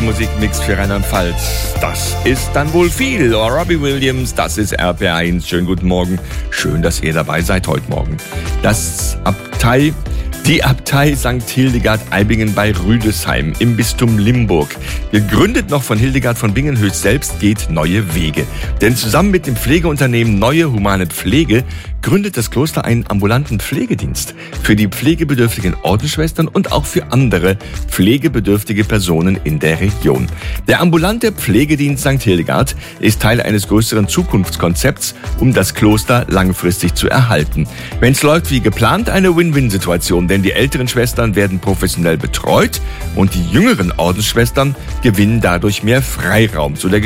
Musikmix für Rheinland-Pfalz. Das ist dann wohl viel. Robbie Williams, das ist RPR1. Schönen guten Morgen. Schön, dass ihr dabei seid heute Morgen. Die Abtei St. Hildegard-Eibingen bei Rüdesheim im Bistum Limburg. Gegründet noch von Hildegard von Bingenhöchst selbst, geht neue Wege. Denn zusammen mit dem Pflegeunternehmen Neue Humane Pflege gründet das Kloster einen ambulanten Pflegedienst für die pflegebedürftigen Ordensschwestern und auch für andere pflegebedürftige Personen in der Region. Der ambulante Pflegedienst St. Hildegard ist Teil eines größeren Zukunftskonzepts, um das Kloster langfristig zu erhalten. Wenn es läuft wie geplant, eine Win-Win-Situation, denn die älteren Schwestern werden professionell betreut und die jüngeren Ordensschwestern gewinnen dadurch mehr Freiraum. So der